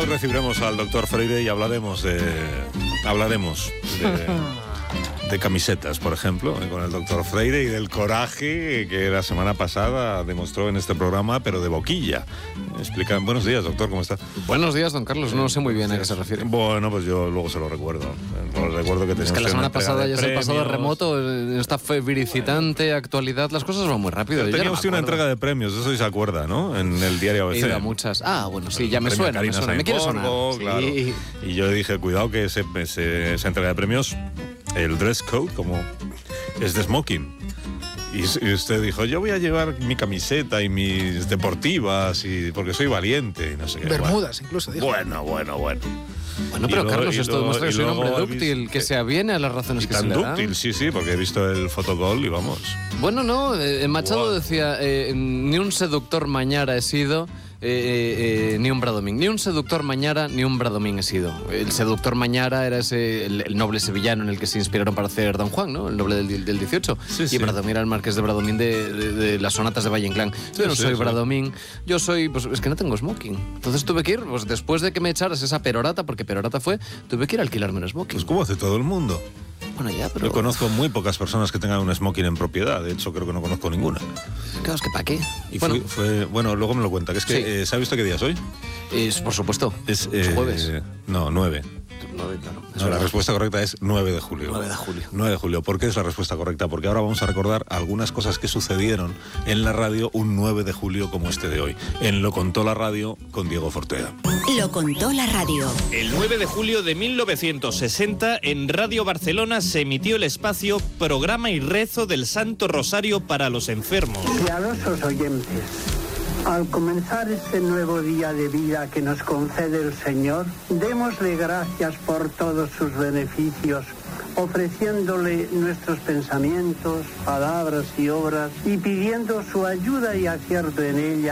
recibiremos al doctor Freire y hablaremos de camisetas, por ejemplo, con el doctor Freire, y del coraje que la semana pasada demostró en este programa, pero de boquilla. Buenos días, doctor, ¿cómo está? Buenos días, don Carlos, no sé muy bien a qué se refiere. Bueno, pues yo luego se lo recuerdo. Recuerdo que es que la semana pasada ya es el pasado remoto, en esta febricitante actualidad, las cosas van muy rápido. Tenía usted una entrega de premios, eso sí se acuerda, ¿no? En el diario ABC. He ido a muchas. Ah, bueno, sí, ya me suena, me quiere sonar. Claro. Sí. Y yo dije, cuidado que esa entrega de premios, el dress code, como es de smoking. Y usted dijo, yo voy a llevar mi camiseta y mis deportivas porque soy valiente y no sé qué. Bermudas, incluso, dijo. Bueno. Bueno, pero Carlos, esto demuestra que soy un hombre dúctil, que se aviene a las razones que se le dan. Tan dúctil, sí, porque he visto el fotogol y vamos. Bueno, no, Machado decía, ni un seductor mañara he sido, ni un Bradomín. Ni un seductor mañara, ni un Bradomín he sido. El seductor mañara era el noble sevillano en el que se inspiraron para hacer Don Juan, ¿no? El noble del 18. Sí, y Bradomín era el marqués de Bradomín de las sonatas de Valle Inclán. Yo no soy Bradomín, yo soy, pues es que no tengo smoking. Entonces tuve que ir, pues después de que me echaras esa perorata, porque perorata fue, tuve que ir a alquilarme un smoking. Pues como hace todo el mundo. Bueno, ya, pero... Yo conozco muy pocas personas que tengan un smoking en propiedad. De hecho, creo que no conozco ninguna. Claro, es que ¿para qué? Y bueno, luego me lo cuenta. Que es que, ¿sabe usted qué día es hoy? Por supuesto. Es jueves. No, 9. 9, claro. No, la respuesta correcta es 9 de julio. 9 de julio. 9 de julio. ¿Por qué es la respuesta correcta? Porque ahora vamos a recordar algunas cosas que sucedieron en la radio un 9 de julio como este de hoy. En Lo Contó la Radio con Diego Fortea. Lo Contó la Radio. El 9 de julio de 1960 en Radio Barcelona se emitió el espacio Programa y Rezo del Santo Rosario para los enfermos. Piadosos oyentes, al comenzar este nuevo día de vida que nos concede el Señor, démosle gracias por todos sus beneficios, ofreciéndole nuestros pensamientos, palabras y obras y pidiendo su ayuda y acierto en ella.